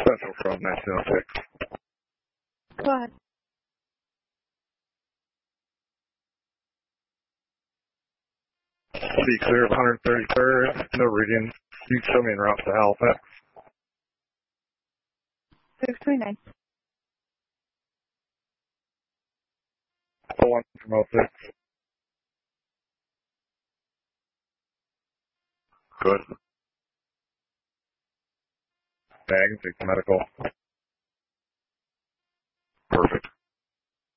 Central from 1906. Go ahead. Be clear of 133rd. No reading. You can show me en route to Halifax. 629. 01 from 06. Good. Yeah, I can take the medical. Perfect.